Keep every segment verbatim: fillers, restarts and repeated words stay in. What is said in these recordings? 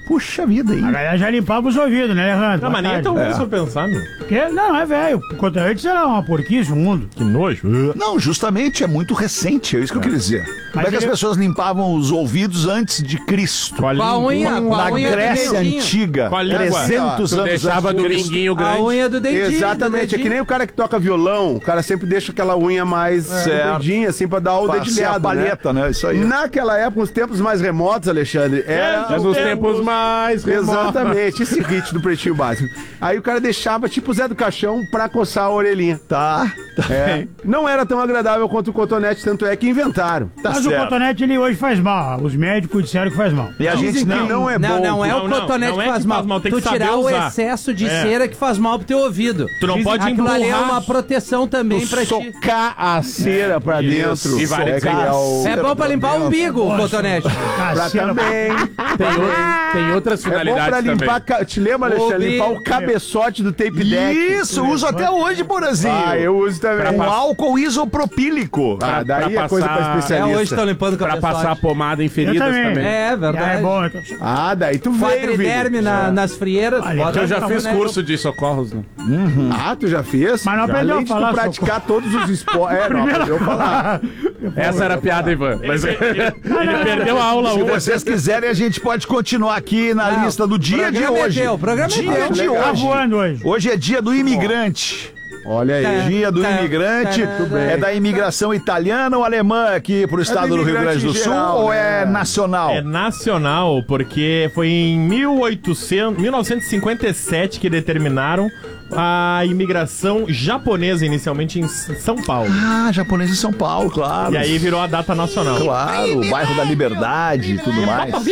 Puxa vida, hein? A galera já limpava os ouvidos, né, Leandro? Não, mas nem é tão ruim se eu pensar, meu. Que? Não, é velho. O cotonete era uma porquice, o mundo. Que nojo. Não, justamente, é muito recente, é isso que eu queria dizer. Como é que as ele- pessoas limpavam os ouvidos antes de Cristo? Com a Com a língua. unha, com a Na unha do Grécia dedinho. Antiga, Com a língua. trezentos Tu anos deixava antes do de Cristo. linguinho A grande. unha do dedinho. Exatamente, do é que dedinho. nem o cara que toca violão, o cara sempre deixa aquela unha mais Certo. compridinha, assim, pra dar o Pra ser a dedilhado, palheta, né? Isso aí. Naquela época, nos tempos mais remotos, Alexandre, era... Mas nos tempos mais remotos. Exatamente, esse hit do Pretinho Básico. Aí o cara deixava, tipo o Zé do Caixão, pra coçar a orelhinha. Tá, tá É. bem. Não era tão agradável quanto o cotonete, tanto é que inventaram. Tá Mas o certo. cotonete, ele hoje faz mal. Os médicos disseram que faz mal. E a gente Dizem não... que não é Não, bom. não é Não, o não, cotonete não é que faz que mal. faz mal, tem Tu que saber tirar o usar. excesso de É. cera que faz mal pro teu ouvido. Tu não pode Aquilo ali é emburrar. uma proteção também pra ti. Socar a cera pra Isso. dentro. E vale é, que dizer- é o... É bom pra limpar o umbigo, o cotonete. Pra Cacera, também. Tem, o- tem outras É bom finalidades pra limpar... também. Ca... Te lembra, Alexandre? Ouvi- Limpar o cabeçote do tape deck. Isso, uso até hoje, Borazinho. Ah, eu uso também. Com álcool isopropílico. Ah, daí pra é coisa pra passar- É, especialista. hoje estão limpando o Pra cabeçote. passar pomada em Eu feridas também. também. É, Ah, verdade. é bom. então. Ah, daí tu veio, Quadriderme Vini. na, nas frieiras. Olha, bota Eu já no fiz boneco. curso de socorros, né? Ah, tu já fez? Mas não Já. aprendeu Além a de tu falar praticar todos os esportes. É, não aprendeu a falar. Essa era a piada, Ivan. Mas ele, ele perdeu a aula Se uma. vocês quiserem, a gente pode continuar aqui na Não, lista do dia de programa é hoje. teu, o programa é dia teu. de Legal. Tá hoje. voando hoje. Hoje é dia do imigrante. Olha aí. Tá. Dia do Tá, imigrante. tá, tá. É da imigração italiana ou alemã aqui pro estado do Rio Grande do imigrante Sul geral, ou é né? nacional? É nacional, porque foi em mil e oitocentos, mil novecentos e cinquenta e sete que determinaram a imigração japonesa inicialmente em S- São Paulo. Ah, japonês em São Paulo, claro. E aí virou a data nacional. Claro, o bairro da Liberdade e tudo mais. Tá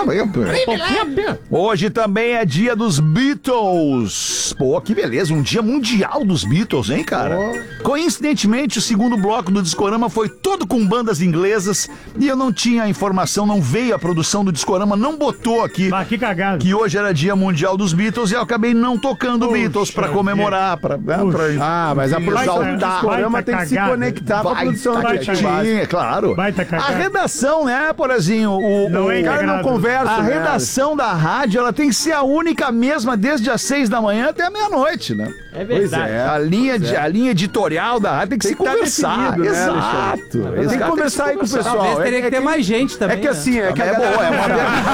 bem. Hoje também é dia dos Beatles. Pô, que beleza, um dia mundial dos Beatles, hein, cara? Coincidentemente, o segundo bloco do Discorama foi todo com bandas inglesas e eu não tinha a informação, não veio a produção do Discorama, não botou aqui Mas que cagada. que hoje era dia mundial dos Beatles e eu acabei não tocando Puxa Beatles pra comemorar, pra, né, pra Ah, mas a Enfim, produção do baita- Discorama baita tem que se cagada. conectar pra Baita produção do Pretinho cagada. Básico. É claro. Baita A cagada. redação, né, Porazinho? O, Não o é O cara não integrado. conversa, A né? redação da rádio, ela tem que ser a única mesma desde as seis da manhã até a meia-noite, né? É Pois é. A linha, de- a linha editorial da rádio tem que Tem se que tá conversar. definido, né, Exato. Alexandre? Esse Tem cara que conversar aí com o conversar. pessoal. Talvez teria É- que é ter que- mais gente também. É que assim, é que É a boa, galera- é uma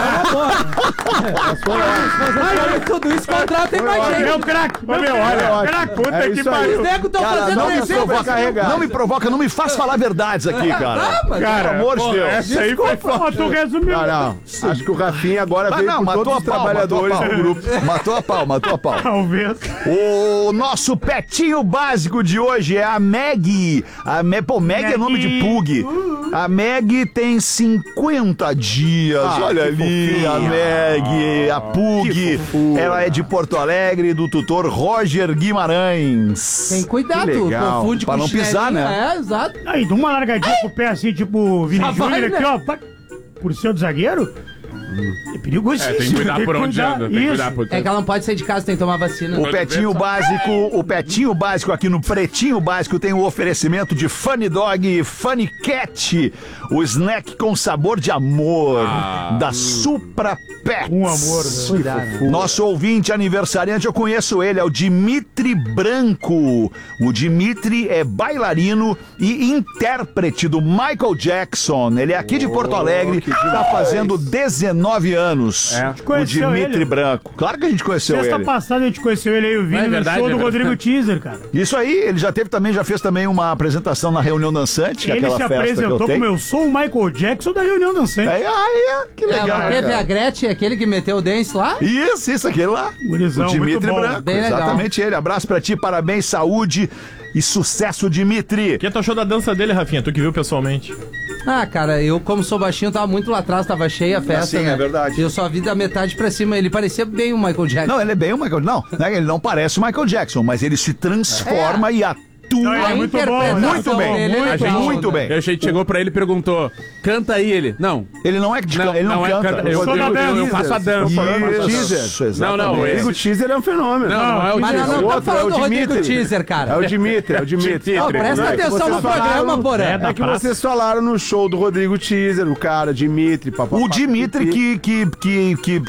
Mas tudo isso contrata tem mais Meu gente. craque. Meu, olha, olha. Craque, é puta que isso aí. pariu. Os negros estão Cara, fazendo não me reserva. provoca, não me provoca, não me faz falar verdades aqui, cara. mas- Pelo amor de Deus. Essa aí foi foda. Tu resumiu. Não, não. Acho que o Rafinha agora Mas veio não, por matou todos a os pau, trabalhadores matou a do pau. grupo. Matou a pau, matou a pau. Talvez. O nosso petinho básico de hoje é a Meg. A Me... Pô, Meg é nome de pug. A Meg tem cinquenta dias. Ah, Olha que ali, fofinha. a Meg, a pug. Que fofura. Ela é de Porto Alegre, do tutor Roger Guimarães. Tem cuidado, Que legal. confunde Pra com não pisar, chinelinho. né? É, exato. Aí, dá uma largadinha pro pé assim, tipo Vini Já vai, Júnior aqui, né? ó. pá, Por ser o zagueiro. É perigosíssimo. É, tem que cuidar por onde cuidar. anda. Tem que Isso. cuidar por É que ela não pode sair de casa, tem que tomar vacina. O Petinho Básico, o Petinho Básico aqui no Pretinho Básico tem o oferecimento de Funny Dog e Funny Cat, o snack com sabor de amor da Supra Pets. Um amor, né? Nosso ouvinte aniversariante, eu conheço ele, é o Dimitri Branco. O Dimitri é bailarino e intérprete do Michael Jackson. Ele é aqui de Porto Alegre, tá fazendo dezenove anos. É. O Conheceu Dimitri ele? Branco. Claro que a gente conheceu Sexta ele. passada a gente conheceu ele aí, o Vini, É no verdade, show é do verdade. Rodrigo Teaser, cara. Isso aí, ele já teve também, já fez também uma apresentação na Reunião Dançante, que é Ele aquela se festa que eu apresentou tenho. como eu sou o Michael Jackson da reunião dançante. Aí, aí, que É, legal. mas teve cara. a Gretchen, aquele que meteu o dance lá. Isso, isso, aquele lá. Gurizão, o Dimitri muito bom. Branco, Bem legal. exatamente ele. Abraço pra ti, parabéns, saúde e sucesso, Dimitri. O que tu achou da dança dele, Rafinha? Tu que viu pessoalmente. Ah, cara, eu como sou baixinho, tava muito lá atrás, tava cheia a festa, sim, né? é verdade. Eu só vi da metade pra cima, ele parecia bem o Michael Jackson. Não, ele é bem o Michael. Não, né, ele não parece o Michael Jackson, mas ele se transforma e atua. Não, ele é A muito bom, interpretação muito bem, dele é muito, legal, muito né? bem. Eu achei que chegou pra ele e perguntou: canta aí ele. Não. Ele não é de Não, ele não, não é canta. canta. Eu, sou eu, da eu, eu dança. faço a dança. Isso, Não, exatamente. não, O esse- Rodrigo Teaser é um fenômeno. Não, não é o Mas Dimitri. não, não, o tá outro falando é o do Rodrigo Dimitri. Teaser, cara. É o Dimitri, é o Dimitri. Ó, presta Não, é que atenção vocês no falaram- programa, Porã. É, É da que praça. vocês falaram no show do Rodrigo Teaser, o cara, Dimitri, papapá. O Dimitri que, que, que, que